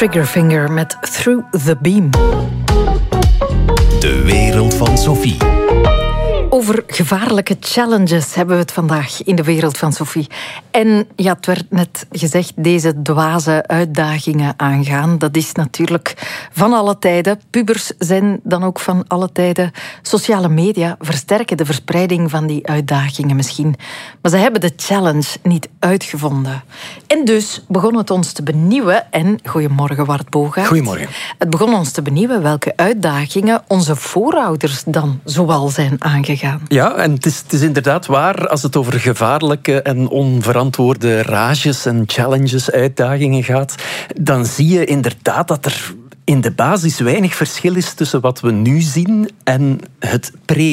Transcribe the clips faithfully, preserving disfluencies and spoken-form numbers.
Triggerfinger met Through the Beam. De wereld van Sophie. Over gevaarlijke challenges hebben we het vandaag in de wereld van Sophie. En ja, het werd net gezegd, deze dwaze uitdagingen aangaan. Dat is natuurlijk van alle tijden. Pubers zijn dan ook van alle tijden. Sociale media versterken de verspreiding van die uitdagingen misschien. Maar ze hebben de challenge niet uitgevonden. En dus begon het ons te benieuwen. En goedemorgen, Wart Bogaert. Goedemorgen. Het begon ons te benieuwen welke uitdagingen onze voorouders dan zoal zijn aangegaan. Ja, en het is, het is inderdaad waar als het over gevaarlijke en onverantwoorde rages en challenges, uitdagingen gaat, dan zie je inderdaad dat er in de basis weinig verschil is tussen wat we nu zien en het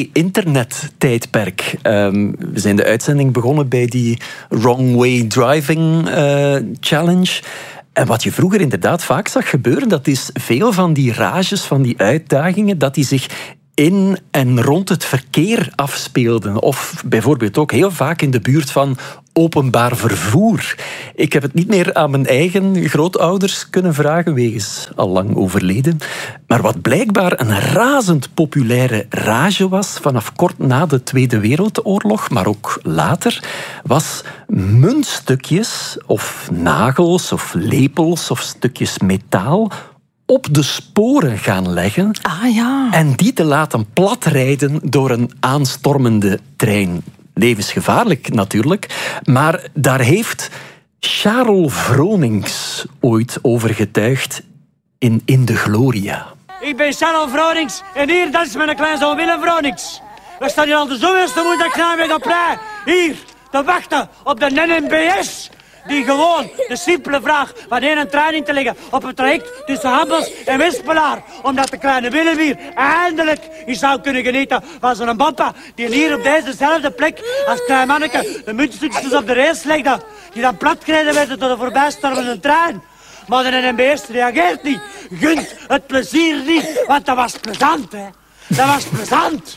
pre-internet-tijdperk. Um, we zijn de uitzending begonnen bij die Wrong Way Driving uh, Challenge. En wat je vroeger inderdaad vaak zag gebeuren, dat is veel van die rages, van die uitdagingen, dat die zich in en rond het verkeer afspeelden. Of bijvoorbeeld ook heel vaak in de buurt van openbaar vervoer. Ik heb het niet meer aan mijn eigen grootouders kunnen vragen, wegens al lang overleden. Maar wat blijkbaar een razend populaire rage was, vanaf kort na de Tweede Wereldoorlog, maar ook later, was muntstukjes of nagels of lepels of stukjes metaal op de sporen gaan leggen Ah, ja. en die te laten platrijden door een aanstormende trein. Levensgevaarlijk natuurlijk, maar daar heeft Charles Vronings ooit over getuigd in In de Gloria. Ik ben Charles Vronings en hier, dat is mijn kleinzoon Willem Vronings. We staan hier al de zoveelste woensdag met op rij, hier, te wachten op de N N B S. Die gewoon de simpele vraag van één trein in te leggen op het traject tussen Hambels en Wespelaar. Omdat de kleine Willem hier eindelijk eens zou kunnen genieten van zo'n bampa die hier op dezezelfde plek als klein manneke de muntstukjes op de race legde. Die dan platgereden werden door de voorbijstormende trein. Maar de N N B S reageert niet, gunt het plezier niet, want dat was plezant, hè. Dat was plezant.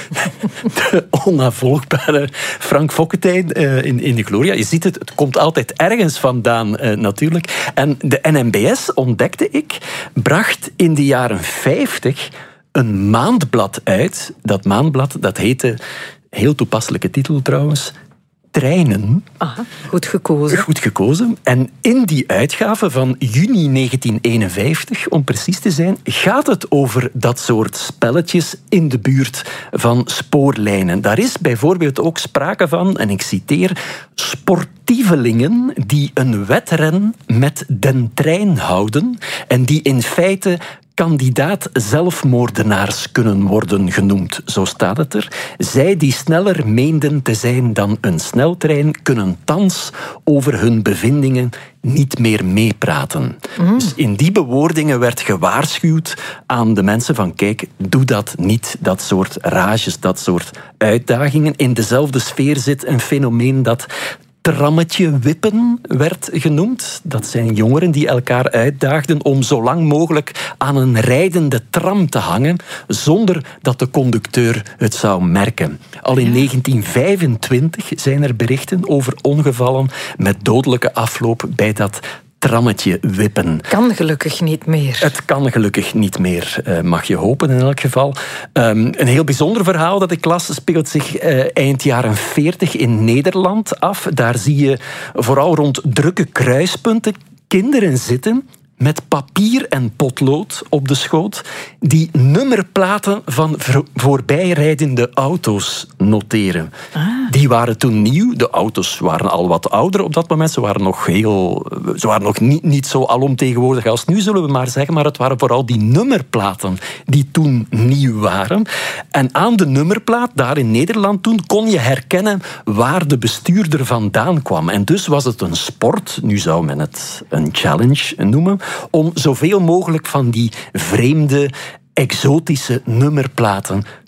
De onnavolgbare Frank Fokkentijn uh, in, in de Gloria. Je ziet het, het komt altijd ergens vandaan uh, natuurlijk. En de N N B S, ontdekte ik, bracht in de jaren vijftig een maandblad uit. Dat maandblad, dat heette, heel toepasselijke titel trouwens, Treinen. Aha, goed gekozen. Goed gekozen. En in die uitgave van juni negentien eenenvijftig, om precies te zijn, gaat het over dat soort spelletjes in de buurt van spoorlijnen. Daar is bijvoorbeeld ook sprake van, en ik citeer, sportievelingen die een wedren met den trein houden en die in feite kandidaat zelfmoordenaars kunnen worden genoemd, zo staat het er. Zij die sneller meenden te zijn dan een sneltrein, kunnen thans over hun bevindingen niet meer meepraten. Mm. Dus in die bewoordingen werd gewaarschuwd aan de mensen van kijk, doe dat niet, dat soort rages, dat soort uitdagingen. In dezelfde sfeer zit een fenomeen dat trammetje wippen werd genoemd. Dat zijn jongeren die elkaar uitdaagden om zo lang mogelijk aan een rijdende tram te hangen, zonder dat de conducteur het zou merken. Al in negentien vijfentwintig zijn er berichten over ongevallen met dodelijke afloop bij dat trammetje wippen. Kan gelukkig niet meer. Het kan gelukkig niet meer, mag je hopen in elk geval. Um, een heel bijzonder verhaal dat ik las speelt zich uh, eind jaren veertig in Nederland af. Daar zie je vooral rond drukke kruispunten kinderen zitten met papier en potlood op de schoot die nummerplaten van voorbijrijdende auto's noteren. Ah. Die waren toen nieuw. De auto's waren al wat ouder op dat moment. Ze waren nog, heel, ze waren nog niet, niet zo alomtegenwoordig als nu, zullen we maar zeggen. Maar het waren vooral die nummerplaten die toen nieuw waren. En aan de nummerplaat, daar in Nederland toen, kon je herkennen waar de bestuurder vandaan kwam. En dus was het een sport, nu zou men het een challenge noemen, om zoveel mogelijk van die vreemde, exotische nummerplaten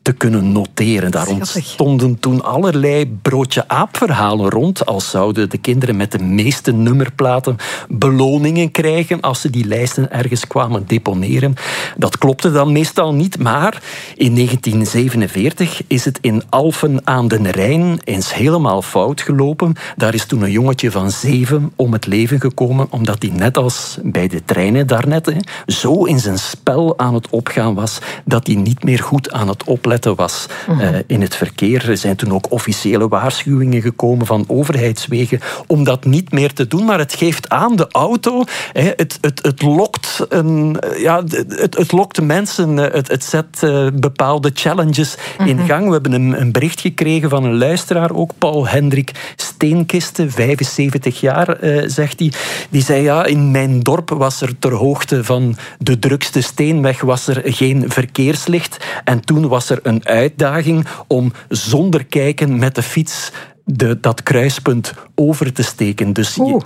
te kunnen noteren. Daar ontstonden toen allerlei broodje-aap-verhalen rond, als zouden de kinderen met de meeste nummerplaten beloningen krijgen als ze die lijsten ergens kwamen deponeren. Dat klopte dan meestal niet, maar in negentien zevenenveertig is het in Alphen aan den Rijn eens helemaal fout gelopen. Daar is toen een jongetje van zeven om het leven gekomen, omdat hij net als bij de treinen daarnet hè, zo in zijn spel aan het opgaan was, dat hij niet meer goed aan het opletten was uh, in het verkeer. Er zijn toen ook officiële waarschuwingen gekomen van overheidswegen om dat niet meer te doen, maar het geeft aan de auto, hè, het, het, het, lokt een, ja, het, het lokt mensen, het, het zet uh, bepaalde challenges in gang. We hebben een, een bericht gekregen van een luisteraar, ook Paul Hendrik Steenkiste, vijfenzeventig jaar, uh, zegt hij. Die zei, ja, in mijn dorp was er ter hoogte van de drukste steenweg was er geen verkeerslicht. En toen was er een uitdaging om zonder kijken met de fiets de, dat kruispunt over te steken. Dus je,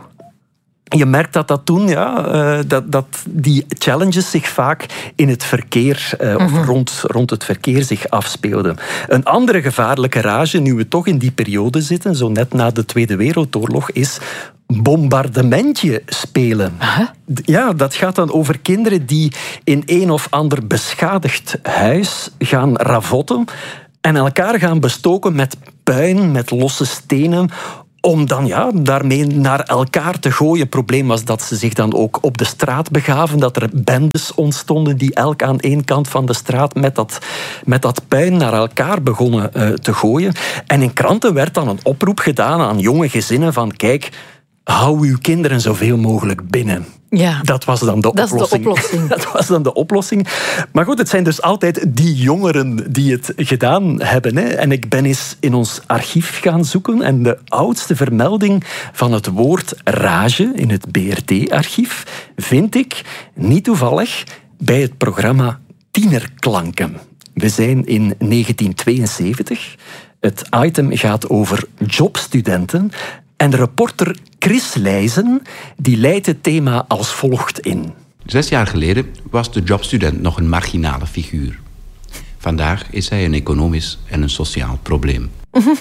je merkt dat dat toen, ja, uh, dat, dat die challenges zich vaak in het verkeer, uh, of mm-hmm. rond, rond het verkeer zich afspeelden. Een andere gevaarlijke rage, nu we toch in die periode zitten, zo net na de Tweede Wereldoorlog, is bombardementje spelen. Huh? Ja, dat gaat dan over kinderen die in een of ander beschadigd huis gaan ravotten en elkaar gaan bestoken met puin, met losse stenen, om dan ja, daarmee naar elkaar te gooien. Het probleem was dat ze zich dan ook op de straat begaven, dat er bendes ontstonden die elk aan één kant van de straat met dat, met dat puin naar elkaar begonnen uh, te gooien. En in kranten werd dan een oproep gedaan aan jonge gezinnen van kijk, hou uw kinderen zoveel mogelijk binnen. Ja. Dat was dan de dat oplossing. Dat is de oplossing. Dat was dan de oplossing. Maar goed, het zijn dus altijd die jongeren die het gedaan hebben. Hè. En ik ben eens in ons archief gaan zoeken en de oudste vermelding van het woord rage in het B R T-archief vind ik, niet toevallig, bij het programma Tienerklanken. We zijn in negentien tweeënzeventig. Het item gaat over jobstudenten. En de reporter Chris Leijzen die leidt het thema als volgt in. Zes jaar geleden was de jobstudent nog een marginale figuur. Vandaag is hij een economisch en een sociaal probleem.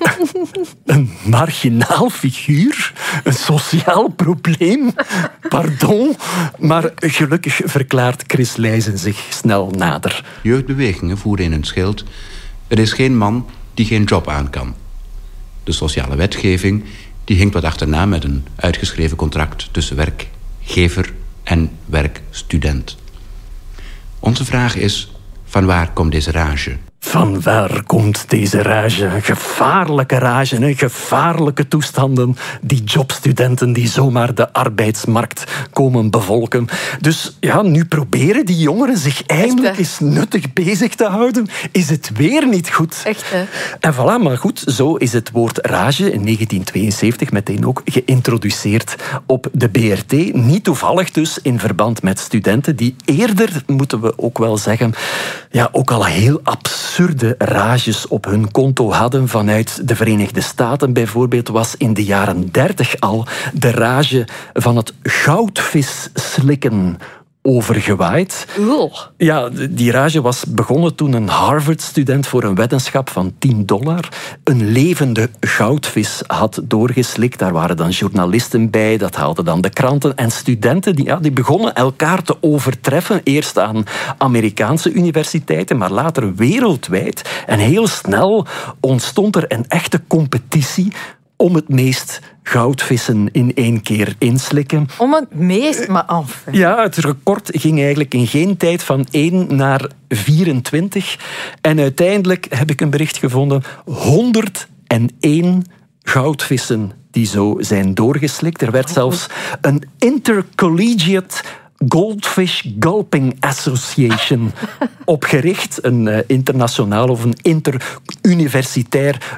Een marginaal figuur? Een sociaal probleem? Pardon? Maar gelukkig verklaart Chris Leijzen zich snel nader. Jeugdbewegingen voeren in hun schild: er is geen man die geen job aan kan. De sociale wetgeving die hinkt wat achterna met een uitgeschreven contract tussen werkgever en werkstudent. Onze vraag is, van waar komt deze rage? Van waar komt deze rage? Gevaarlijke rage, hè? Gevaarlijke toestanden. Die jobstudenten die zomaar de arbeidsmarkt komen bevolken. Dus ja, nu proberen die jongeren zich eindelijk eens nuttig bezig te houden. Is het weer niet goed? Echt, hè? En voilà, maar goed, zo is het woord rage in negentien tweeënzeventig meteen ook geïntroduceerd op de B R T. Niet toevallig dus in verband met studenten die eerder, moeten we ook wel zeggen, ja, ook al heel absurd absurde rages op hun konto hadden. Vanuit de Verenigde Staten bijvoorbeeld was in de jaren dertig al de rage van het goudvis slikken overgewaaid. Oeh. Ja, die rage was begonnen toen een Harvard-student voor een weddenschap van tien dollar een levende goudvis had doorgeslikt. Daar waren dan journalisten bij, dat haalden dan de kranten. En studenten die, ja, die begonnen elkaar te overtreffen. Eerst aan Amerikaanse universiteiten, maar later wereldwijd. En heel snel ontstond er een echte competitie om het meest goudvissen in één keer inslikken. Om het meest, maar af. Ja, het record ging eigenlijk in geen tijd van één naar vierentwintig. En uiteindelijk heb ik een bericht gevonden, honderdéén goudvissen die zo zijn doorgeslikt. Er werd zelfs een intercollegiate Goldfish Gulping Association opgericht. Een uh, internationaal of een interuniversitair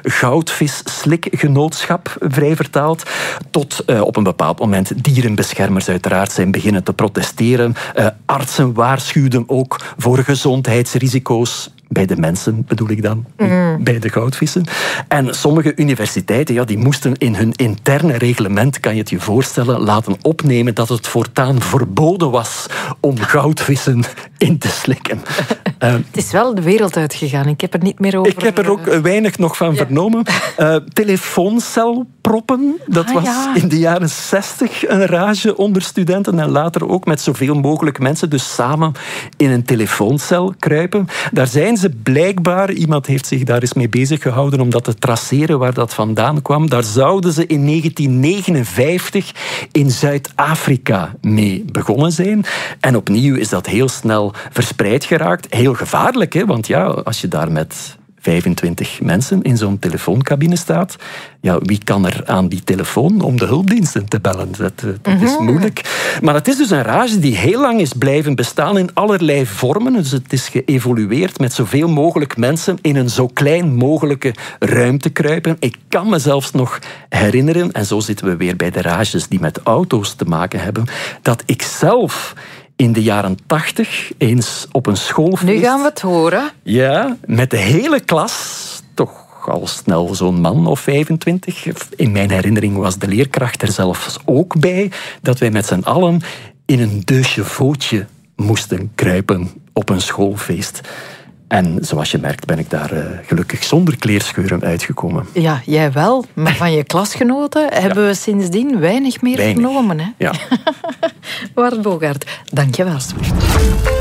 goudvis-slikgenootschap, vrij vertaald. Tot uh, op een bepaald moment dierenbeschermers uiteraard zijn beginnen te protesteren. Uh, artsen waarschuwden ook voor gezondheidsrisico's. Bij de mensen bedoel ik dan, mm. bij de goudvissen. En sommige universiteiten ja, die moesten in hun interne reglement, kan je het je voorstellen, laten opnemen dat het voortaan verboden was om goudvissen in te slikken. Uh, het is wel de wereld uitgegaan. Ik heb er niet meer over... Ik heb er ook weinig nog van ja. vernomen. Uh, telefooncelproppen, dat ah, was ja. in de jaren zestig een rage onder studenten en later ook met zoveel mogelijk mensen dus samen in een telefooncel kruipen. Daar zijn ze blijkbaar, iemand heeft zich daar eens mee bezig gehouden om dat te traceren waar dat vandaan kwam. Daar zouden ze in negentien negenenvijftig in Zuid-Afrika mee begonnen zijn. En opnieuw is dat heel snel verspreid geraakt. Heel gevaarlijk, hè? Want ja, als je daar met vijfentwintig mensen in zo'n telefooncabine staat, ja, wie kan er aan die telefoon om de hulpdiensten te bellen? Dat, dat is moeilijk. Maar het is dus een rage die heel lang is blijven bestaan in allerlei vormen. Dus het is geëvolueerd met zoveel mogelijk mensen in een zo klein mogelijke ruimte kruipen. Ik kan me zelfs nog herinneren, en zo zitten we weer bij de rages die met auto's te maken hebben, dat ik zelf in de jaren tachtig eens op een schoolfeest... Nu gaan we het horen. Ja, met de hele klas, toch al snel zo'n man of vijfentwintig. In mijn herinnering was de leerkracht er zelfs ook bij, dat wij met z'n allen in een deux-chevauxtje moesten kruipen op een schoolfeest. En zoals je merkt ben ik daar uh, gelukkig zonder kleerscheuren uitgekomen. Ja, jij wel. Maar van je klasgenoten ja. hebben we sindsdien weinig meer weinig. vernomen. Hè? Ja. Wart Bogaert, dank je wel.